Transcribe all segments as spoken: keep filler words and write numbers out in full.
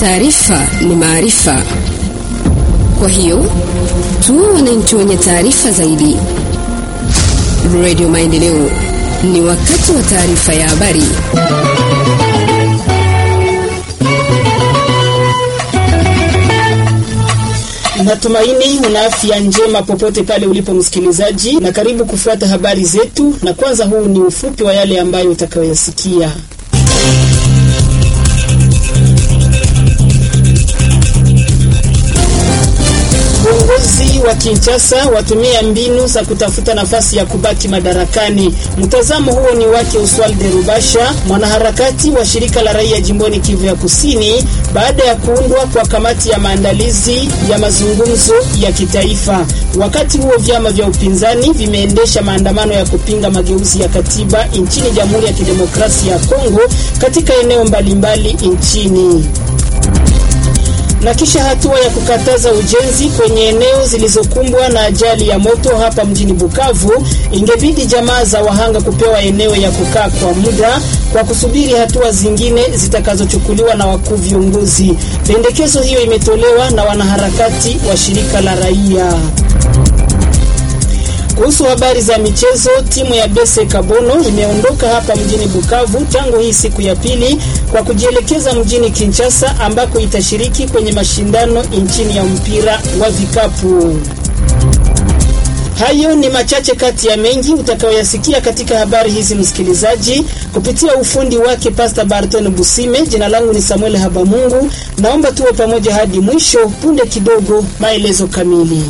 Taarifa ni maarifa. Kwa hiyo tuwe wananchi wenye taarifa zaidi. Radio Maendeleo, ni wakati wa taarifa ya habari. Natumaini una afya njema popote pale ulipo msikilizaji, na karibu kufuata habari zetu, na kwanza huu ni ufupi wa yale ambayo utakayoyasikia. Viongozi wa Kinshasa watumia mbinu za kutafuta nafasi ya kubaki madarakani. Mtazamo huo ni wake Oswald Rubasha, mwanaharakati wa shirika la raia jimboni Kivu ya Kusini, baada ya kuundwa kwa kamati ya maandalizi ya mazungumzo ya kitaifa. Wakati huo vyama vya upinzani vimeendesha maandamano ya kupinga mageuzi ya katiba nchini Jamhuri ya Kidemokrasia ya Kongo katika eneo mbalimbali nchini. Na kisha hatua ya kukataza ujenzi kwenye eneo zilizokumbwa na ajali ya moto hapa mjini Bukavu, ingebidi jamaa za wahanga kupewa eneo ya kukaa kwa muda kwa kusubiri hatua zingine zitakazochukuliwa na wakuu viongozi. Pendekezo hiyo imetolewa na wanaharakati wa shirika la raia. Kuhusu habari za michezo, timu ya Bese Kabono imeondoka hapa mjini Bukavu tangu hii siku ya pili kwa kujielekeza mjini Kinshasa ambako itashiriki kwenye mashindano nchini ya mpira wa vikapu. Hayo ni machache kati ya mengi utakayoyasikia katika habari hizi msikilizaji, kupitia ufundi wake Pastor Barton Busime. Jina langu ni Samuel Habamungu, naomba tuwe pamoja hadi mwisho. Punde kidogo maelezo kamili.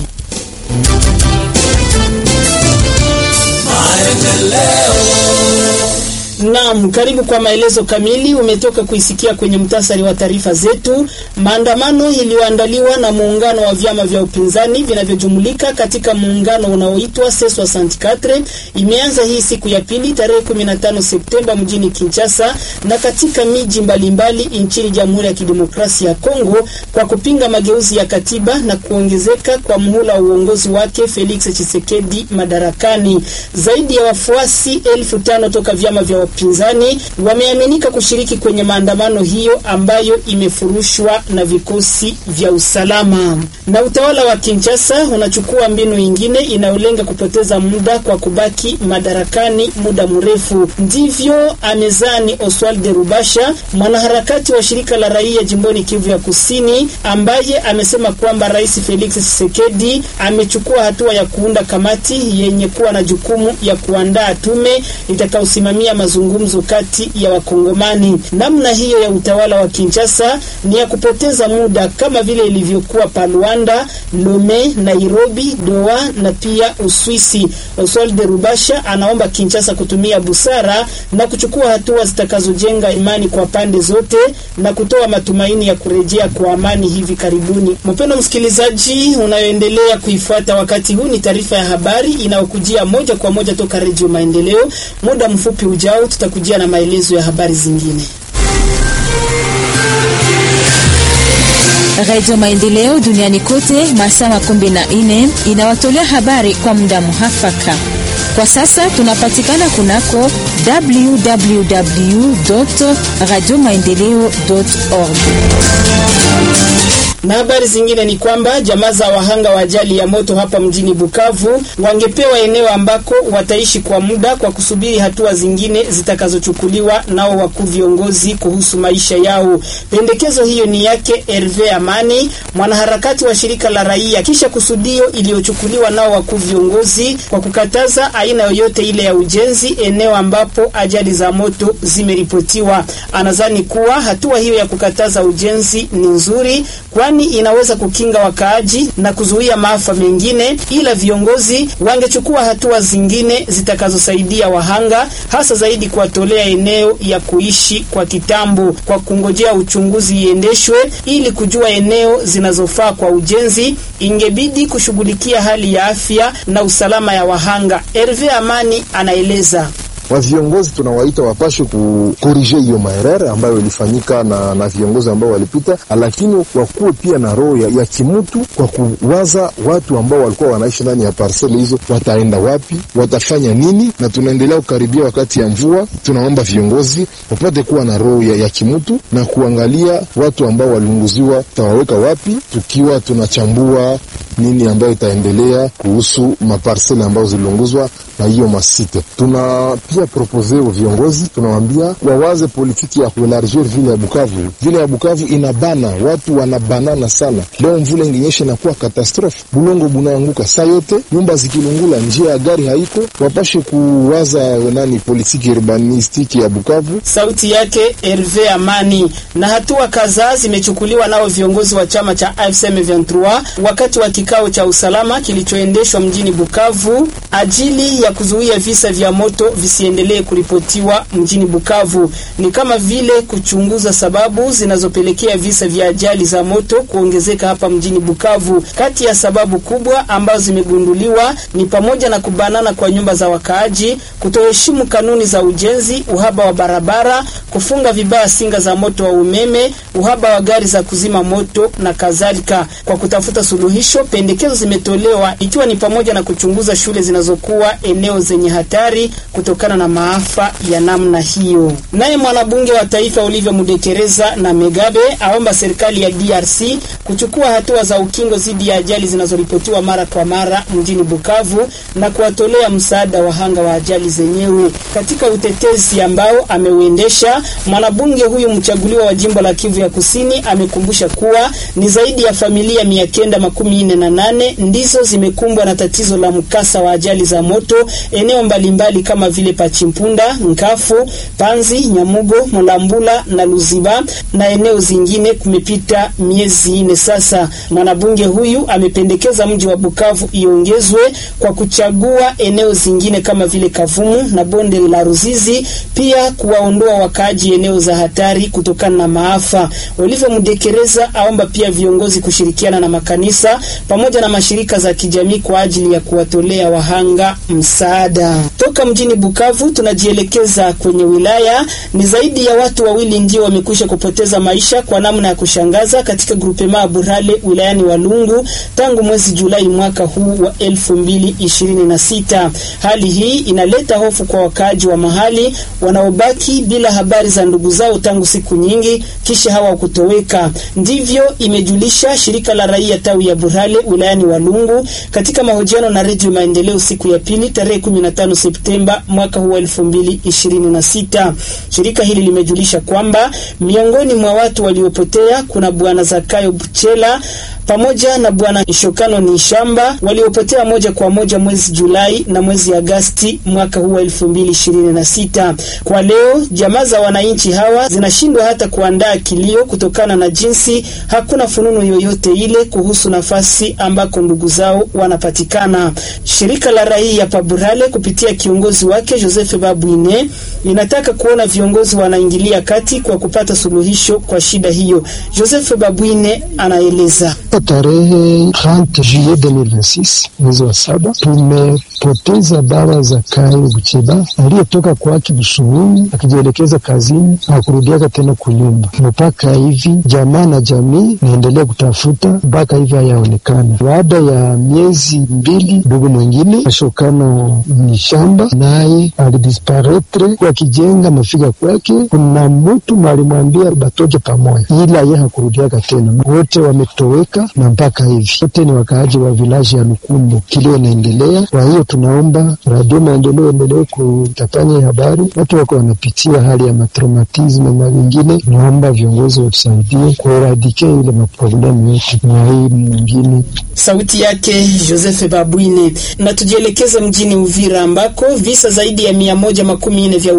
Naam, karibu kwa maelezo kamili. Umetoka kuisikia kwenye mtasari wa taarifa zetu. Maandamano iliyoandaliwa na muungano wa vyama vya upinzani vinavyojumulika katika muungano unaoitwa C soixante et quatre imeanza hii siku ya pili tarehe kumi na tano Septemba mjini Kinshasa na katika miji mbalimbali nchini Jamhuri ya Kidemokrasia ya Kongo kwa kupinga mageuzi ya katiba na kuongezeka kwa muhula wa uongozi wake Felix Tshisekedi madarakani. Zaidi ya wafuasi elfu tano toka vyama vya upinzani wameaminika kushiriki kwenye maandamano hiyo ambayo imefurushwa na vikosi vya usalama. Na utawala wa Kinshasa unachukua mbinu nyingine inayolenga kupoteza muda kwa kubaki madarakani muda mrefu. Ndivyo amezani Oswald Rubasha, mwanaharakati wa shirika la raia jimboni Kivu ya Kusini, ambaye amesema kwamba Rais Felix Tshisekedi amechukua hatua ya kuunda kamati yenye kuwa na jukumu ya kuandaa tume itakayosimamia mazungumzo kati ya Wakongomani. Namna hiyo ya utawala wa Kinshasa ni ya kupoteza muda kama vile ilivyokuwa pa Luanda, Lome, Nairobi, Doha na pia Uswisi. Oswald Rubasha anaomba Kinshasa kutumia busara na kuchukua hatua zitakazojenga imani kwa pande zote na kutoa matumaini ya kurejea kwa amani hivi karibuni. Mpendwa msikilizaji, unayoendelea kuifuata wakati huu ni taarifa ya habari inayokujia moja kwa moja toka Radio Maendeleo. Muda mfupi ujao tutakujia na maelezo ya habari zingine. Radio Maendeleo duniani kote masaa makumi na nne inawatolea habari kwa muda muhafaka. Kwa sasa tunapatikana kunako w w w dot radio maendeleo dot org. Na habari zingine ni kwamba jamaa za wahanga wa ajali ya moto hapa mjini Bukavu wangepewa eneo ambako wataishi kwa muda kwa kusubiri hatua zingine zitakazochukuliwa nao wakuu viongozi kuhusu maisha yao. Pendekezo hiyo ni yake Herve Amani, mwanaharakati wa shirika la raia, kisha kusudio iliyochukuliwa nao wakuu viongozi kwa kukataza aina yoyote ile ya ujenzi eneo ambapo ajali za moto zimeripotiwa. Anadhani kuwa hatua hiyo ya kukataza ujenzi ni nzuri, kwani inaweza kukinga wakaaji na kuzuia maafa mengine, ila viongozi wangechukua hatua zingine zitakazosaidia wahanga, hasa zaidi kuwatolea eneo ya kuishi kwa kitambo kwa kungojea uchunguzi iendeshwe ili kujua eneo zinazofaa kwa ujenzi. Ingebidi kushughulikia hali ya afya na usalama ya wahanga. Herve Amani anaeleza. wa viongozi tunawaita wapashe kukorije hiyo maerere ambayo ilifanyika na, na viongozi ambao walipita, lakini wakuwe pia na roho ya, ya kimutu kwa kuwaza watu ambao walikuwa wanaishi ndani ya parcel hizo wataenda wapi, watafanya nini. Na tunaendelea kukaribia wakati ya mvua, tunaomba viongozi wapate kuwa na roho ya, ya kimutu na kuangalia watu ambao walunguziwa tawaweka wapi, tukiwa tunachambua nini ambayo itaendelea kuhusu maparsele ambayo zilunguzwa na hiyo masite. Tuna pia propose viongozi, tunawaambia wawaze politiki ya kuelargir vile ya Bukavu. Vile ya Bukavu inabana, watu wanabanana sana. Leo mvula ingenyesha na kuwa katastrofe, bulongo bunaanguka saa yote, nyumba zikilungula, njia ya gari haiko. Wapashe kuwaza nani politiki urbanistiki ya Bukavu. Sauti yake Herve Amani. Na hatua kadhaa zimechukuliwa nao viongozi wa chama cha A F C M ishirini na tatu wakati wa kikao cha usalama kilichoendeshwa mjini Bukavu ajili ya kuzuia visa vya moto visiendelee kuripotiwa mjini Bukavu. Ni kama vile kuchunguza sababu zinazopelekea visa vya ajali za moto kuongezeka hapa mjini Bukavu. Kati ya sababu kubwa ambazo zimegunduliwa ni pamoja na kubanana kwa nyumba za wakaaji, kutoheshimu kanuni za ujenzi, uhaba wa barabara, kufunga vibaya singa za moto wa umeme, uhaba wa gari za kuzima moto na kadhalika. Kwa kutafuta suluhisho, pendekezo zimetolewa ikiwa ni pamoja na kuchunguza shule zinazokuwa eneo zenye hatari kutokana na maafa ya namna hiyo. Naye mwanabunge wa taifa Olivier Mudekereza na Megabe aomba serikali ya D R C kuchukua hatua za ukingo dhidi ya ajali zinazoripotiwa mara kwa mara mjini Bukavu na kuwatolea msaada wahanga wa ajali zenyewe. Katika utetezi ambao ameuendesha, mwanabunge huyu mchaguliwa wa jimbo la Kivu ya Kusini amekumbusha kuwa ni zaidi ya familia mia kenda makumi nne na nane ndizo zimekumbwa na tatizo la mkasa wa ajali za moto eneo mbalimbali kama vile Pachimpunda, Nkafu, Panzi, Nyamugo, Mulambula na Luziba na eneo zingine kumepita miezi ine sasa. Mwanabunge huyu amependekeza mji wa Bukavu iongezwe kwa kuchagua eneo zingine kama vile Kavumu na bonde la Ruzizi, pia kuwaondoa wakaaji eneo za hatari kutokana na maafa. Olivier Mudekereza aomba pia viongozi kushirikiana na makanisa pamoja na mashirika za kijamii kwa ajili ya kuwatolea wahanga msaada. Toka mjini Bukavu tunajielekeza kwenye wilaya. Ni zaidi ya watu wawili ndio wamekwisha kupoteza maisha kwa namna ya kushangaza katika grupema Burale wilayani Walungu tangu mwezi Julai mwaka huu wa elfu mbili ishirini na sita. Hali hii inaleta hofu kwa wakaaji wa mahali wanaobaki bila habari za ndugu zao tangu siku nyingi kisha hawa kutoweka. Ndivyo imejulisha shirika la raia tawi ya Burale wilayani Walungu katika mahojiano na Radio Maendeleo siku ya pili tarehe kumi na tano Septemba mwaka huu elfu mbili ishirini na sita. Shirika hili limejulisha kwamba miongoni mwa watu waliopotea kuna bwana Zakayo Buchela pamoja na bwana Ishokano Nishamba waliopotea moja kwa moja mwezi Julai na mwezi Agasti mwaka huu elfu mbili ishirini na sita. Kwa leo jamaa za wananchi hawa zinashindwa hata kuandaa kilio kutokana na jinsi hakuna fununu yoyote ile kuhusu nafasi ambako ndugu zao wanapatikana. Shirika la raia pa Burale kupitia kiongozi wake Joseph Babuine inataka kuona viongozi wanaingilia kati kwa kupata suluhisho kwa shida hiyo. Joseph Babuine anaeleza. Tarehe thelathini Julai elfu mbili ishirini na sita mwezi wa saba tumepoteza baba Zakayo Bucheba aliyetoka kwa Kibishuni akijielekeza kazini na kurudia tena kunyumba. Mpaka hivi jamaa na jamii naendelea kutafuta mpaka hivi hayaonekana. Baada ya miezi mbili ndugu mwingine Ashokano Nishamba naye alidisparetre kwa kijenga mafika kwake. Kuna mtu malimwambia batoke pamoja ila yeye hakurudia tena. Wote wametoweka na mpaka hivi wote ni wakaaji wa village ya Lukumbo. Kilio inaendelea. Kwa hiyo tunaomba Radio Maendeleo endelee kutapanya habari. Watu wako wanapitia hali ya matraumatism na vingine. Naomba viongozi watusaidie kueradike ile maproblemu yote na hii mwingine. Sauti yake Joseph Babuine. Na tujielekeze mjini Uvira ambako visa zaidi ya mia moja makumi nne vya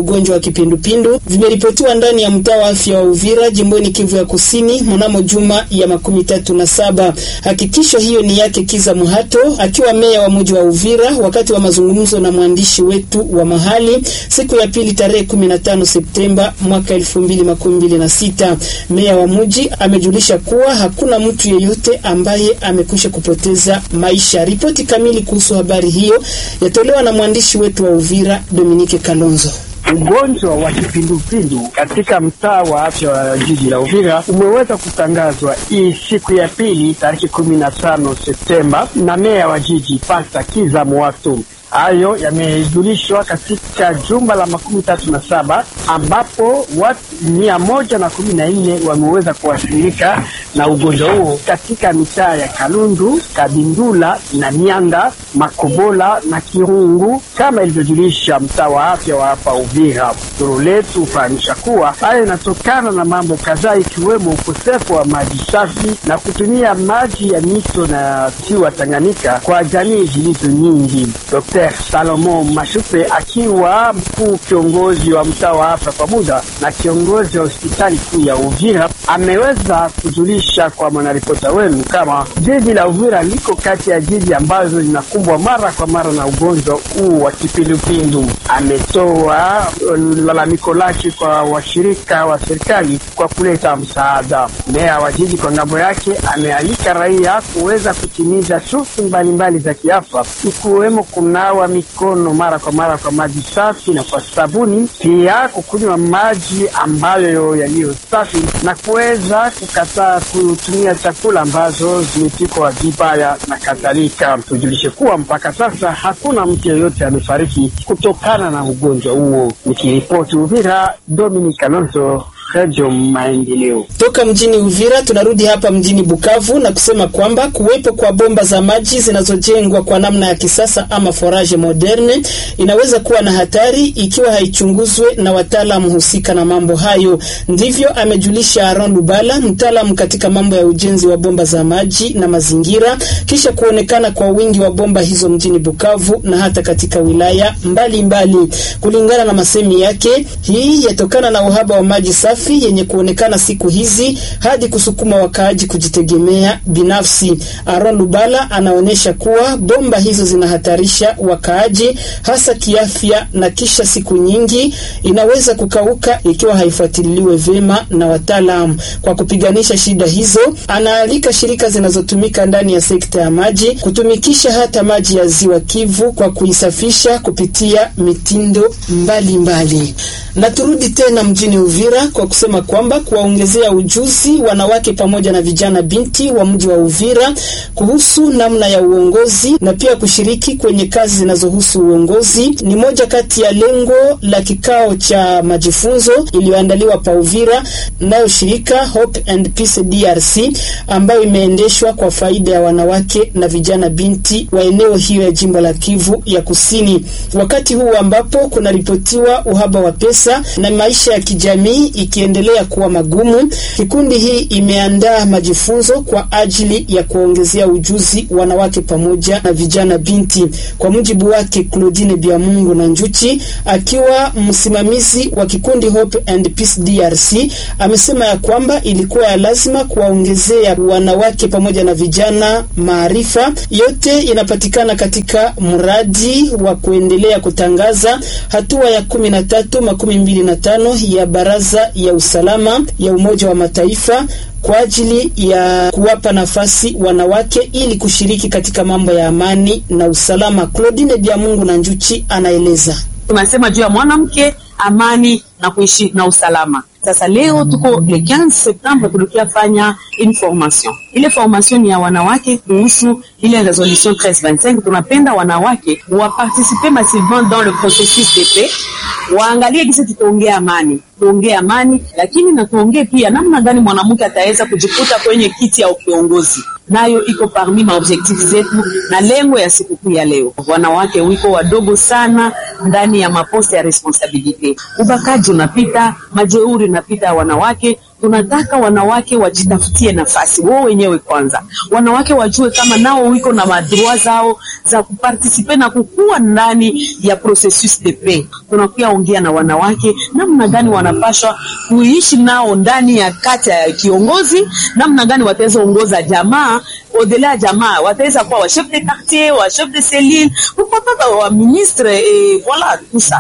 ugonjwa wa kipindupindu vimeripotiwa ndani ya mtaa wa afya wa Uvira jimboni Kivu ya Kusini mnamo juma ya makumi tatu na saba. Hakikisho hiyo ni yake Kiza Muhato akiwa meya wa mji wa Uvira wakati wa mazungumzo na mwandishi wetu wa mahali siku ya pili tarehe kumi na tano Septemba mwaka elfu mbili makumi mbili na sita. Meya wa mji amejulisha kuwa hakuna mtu yeyote ambaye amekwisha kupoteza maisha. Ripoti kamili kuhusu habari hiyo yatolewa na mwandishi wetu wa Uvira Dominique Kalonzo. Ugonjwa wa kipindupindu katika mtaa wa afya wa jiji la Uvira umeweza kutangazwa hii siku ya pili tarehe kumi na tano Septemba na meya wa jiji Pasta Kiza Muhato. Hayo yamejulishwa katika jumba la makumi tatu na saba ambapo watu mia moja na kumi na nne wameweza kuathirika na ugonjwa huo katika mitaa ya Kalundu, Kabindula na Nyanda, Makobola na Kirungu kama ilivyojulisha mtaa wa afya wa hapa Uvira. Duru letu ufahamisha kuwa haya inatokana na mambo kadhaa ikiwemo ukosefu wa maji safi na kutumia maji ya mito na ziwa Tanganyika kwa jamii zilizo nyingi. Daktari Salomon Mashupe akiwa mkuu kiongozi wa mtaa wa afya kwa muda na kiongozi wa hospitali kuu ya Uvira ameweza kujulisha kwa mwanaripota wenu kama jiji la Uvira liko kati ya jiji ambazo zinakumbwa mara kwa mara na ugonjwa huu wa kipindupindu. Ametoa lalamiko lake kwa washirika wa serikali kwa kuleta msaada. Meya wa jiji kwa ngambo yake amealika raia kuweza kutimiza shughuli mbalimbali za kiafya ikiwemo kunawa mikono mara kwa mara kwa maji safi na kwa sabuni, pia kukunywa maji ambayo yaliyo safi na kuweza kukataa kutumia chakula ambazo zimepikwa vibaya na kadhalika. Tujulishe kuwa mpaka sasa hakuna mtu yeyote amefariki kutokana na ugonjwa huo. Nikiripoti Uvira, Dominique Kalonzo, Radio Maendeleo. Toka mjini Uvira tunarudi hapa mjini Bukavu na kusema kwamba kuwepo kwa bomba za maji zinazojengwa kwa namna ya kisasa ama forage moderne inaweza kuwa na hatari ikiwa haichunguzwe na wataalamu husika na mambo hayo. Ndivyo amejulisha Aaron Lubala, mtaalamu katika mambo ya ujenzi wa bomba za maji na mazingira, kisha kuonekana kwa wingi wa bomba hizo mjini Bukavu na hata katika wilaya mbalimbali mbali. Kulingana na masemi yake, hii yatokana na uhaba wa maji safi yenye kuonekana siku hizi hadi kusukuma wakaaji kujitegemea binafsi. Aaron Lubala anaonesha kuwa bomba hizo zinahatarisha wakaaji hasa kiafya na kisha siku nyingi inaweza kukauka ikiwa haifuatiliwe vema na wataalamu. Kwa kupiganisha shida hizo, anaalika shirika zinazotumika ndani ya sekta ya maji kutumikisha hata maji ya Ziwa Kivu kwa kuisafisha kupitia mitindo mbalimbali mbali. Na turudi tena mjini Uvira kwa kusema kwamba kuwaongezea ujuzi wanawake pamoja na vijana binti wa mji wa Uvira kuhusu namna ya uongozi na pia kushiriki kwenye kazi zinazohusu uongozi ni moja kati ya lengo la kikao cha majifunzo iliyoandaliwa pa Uvira nayo shirika Hope and Peace D R C ambayo imeendeshwa kwa faida ya wanawake na vijana binti wa eneo hiyo ya jimbo la Kivu ya Kusini. Wakati huu ambapo kuna ripotiwa uhaba wa pesa na maisha ya kijamii ikiendelea kuwa magumu, kikundi hii imeandaa majifunzo kwa ajili ya kuongezea ujuzi wanawake pamoja na vijana binti. Kwa mujibu wake Claudine Biamungu na Njuchi, akiwa msimamizi wa kikundi Hope and Peace D R C, amesema ya kwamba ilikuwa ya lazima kuwaongezea wanawake pamoja na vijana maarifa. Yote inapatikana katika mradi wa kuendelea kutangaza hatua ya kumi na tatu makumi mbili na tano ya Baraza ya Usalama ya Umoja wa Mataifa kwa ajili ya kuwapa nafasi wanawake ili kushiriki katika mambo ya amani na usalama. Claudine Biamungu na Njuchi anaeleza. Tunasema juu ya mwanamke, amani na kuishi na usalama. Sasa leo tuko le quinze septembre tulikia fanya une formation. Ile formation ni ya wanawake kuhusu ile resolution treize vingt-cinq. Tunapenda wanawake wa participer massivement dans le processus de paix. Waangalie kisi tutaongea amani. Tuongee amani, lakini na tuongee pia namna gani mwanamke ataweza kujikuta kwenye kiti ya kiongozi. Nayo iko parmi ma objectifs zetu na lengo ya siku kuu ya leo. Wanawake wiko wadogo sana ndani ya maposte ya responsabilite. Ubakaji unapita, majeuri unapita wanawake, tunataka wanawake wajitafutie nafasi wao wenyewe kwanza. Wanawake wajue kama nao wiko na madroa zao za kuparticipe na kukua ndani ya processus de paix. Tunakuwa ongea na wanawake namna gani wanapaswa kuishi nao ndani ya kata ya kiongozi, namna gani wataweza ongoza jamaa, au-delà ya jamaa wataweza kuwa wa chef de quartier, wa chef de cellule, kupata wa ministre, et voilà tout ça.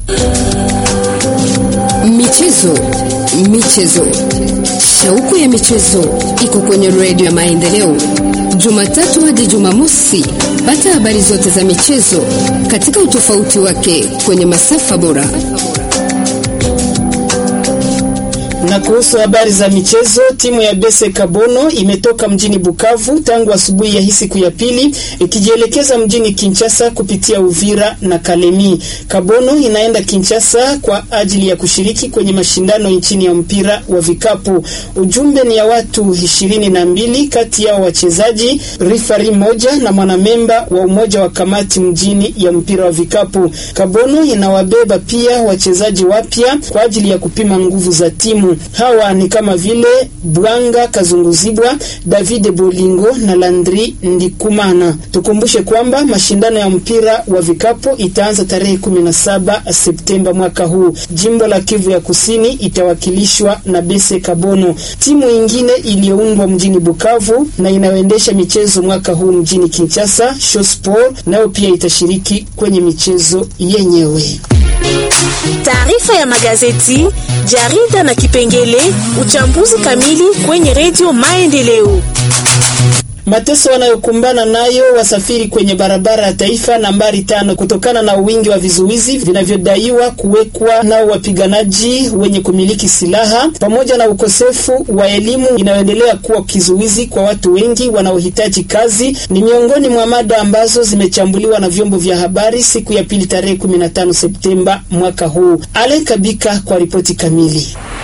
Michezo, michezo. Shauku ya michezo iko kwenye Radio ya Maendeleo. Jumatatu hadi Jumamosi, pata habari zote za michezo katika utofauti wake kwenye masafa bora. Na kuhusu habari za michezo, timu ya Bese Kabono imetoka mjini Bukavu tangu asubuhi ya hii siku ya pili ikijielekeza mjini Kinshasa kupitia Uvira na Kalemi. Kabono inaenda Kinshasa kwa ajili ya kushiriki kwenye mashindano nchini ya mpira wa vikapu. Ujumbe ni ya watu ishirini na mbili, kati yao wachezaji, rifari moja na mwanamemba wa umoja wa kamati mjini ya mpira wa vikapu. Kabono inawabeba pia wachezaji wapya kwa ajili ya kupima nguvu za timu. Hawa ni kama vile Bwanga Kazunguzibwa, David Bolingo na Landry Ndikumana. Tukumbushe kwamba mashindano ya mpira wa vikapu itaanza tarehe kumi na saba Septemba mwaka huu. Jimbo la Kivu ya Kusini itawakilishwa na Bese Kabono. Timu ingine iliyoundwa mjini Bukavu na inayoendesha michezo mwaka huu mjini Kinshasa, Shosport, nayo pia itashiriki kwenye michezo yenyewe. Taarifa ya magazeti, jarida na kipengele uchambuzi kamili kwenye Radio Maendeleo. Mateso wanayokumbana nayo wasafiri kwenye barabara ya taifa nambari tano kutokana na wingi wa vizuizi vinavyodaiwa kuwekwa nao wapiganaji wenye kumiliki silaha, pamoja na ukosefu wa elimu inayoendelea kuwa kizuizi kwa watu wengi wanaohitaji kazi, ni miongoni mwa mada ambazo zimechambuliwa na vyombo vya habari siku ya pili tarehe kumi na tano Septemba mwaka huu. Ale Kabika kwa ripoti kamili.